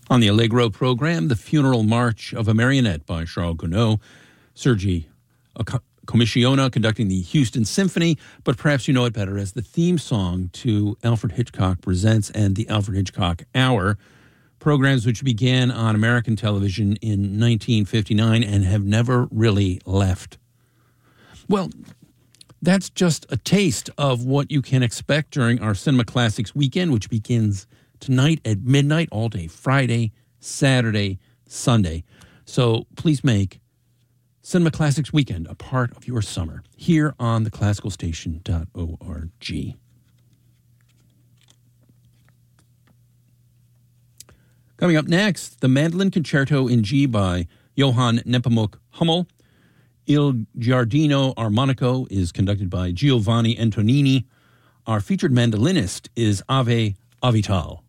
On the Allegro program, The Funeral March of a Marionette by Charles Gounod, Sergei Commissiona conducting the Houston Symphony, but perhaps you know it better as the theme song to Alfred Hitchcock Presents and the Alfred Hitchcock Hour, programs which began on American television in 1959 and have never really left. Well, that's just a taste of what you can expect during our Cinema Classics weekend, which begins tonight at midnight, all day Friday, Saturday, Sunday. So please make Cinema Classics Weekend a part of your summer here on theclassicalstation.org. Coming up next, the Mandolin Concerto in G by Johann Nepomuk Hummel. Il Giardino Armonico is conducted by Giovanni Antonini. Our featured mandolinist is Ave Avital.